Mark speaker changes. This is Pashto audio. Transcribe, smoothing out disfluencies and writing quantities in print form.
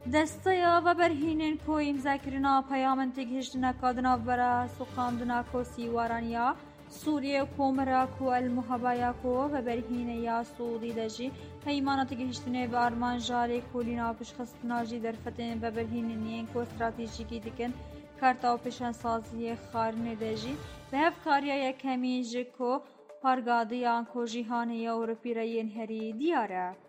Speaker 1: دەستەیە بە بەرهینên کۆ ئیمزاکردنا پەیامên تێگەیشتنە کادناوبەرە سوقاندنا کۆسی وارانیا سووریە و کۆمەرە و ئەلموهەبایا کۆ بە بەرهینەیە سوودی دەژی پەیمانە تێگەیشتنێ بە ئارمانژارێ کۆلینا پشخستناژی دەرفەتێن بە بەرهینێن کۆ استراتیژیکی دکن کارتا و پێشەنسازیە خارنێ دەژی بە هەفکاریە یەکەمی ژ کۆ پارگادیان کۆژیهانەیە ئەوروپیرەیەن هەری دیارە.